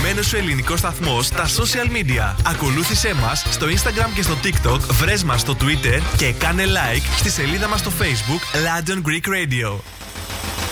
αγαπημένος σου ελληνικός σταθμός στα social media. Ακολούθησέ μας στο Instagram και στο TikTok, βρες μας στο Twitter και κάνε like στη σελίδα μας στο Facebook London Greek Radio.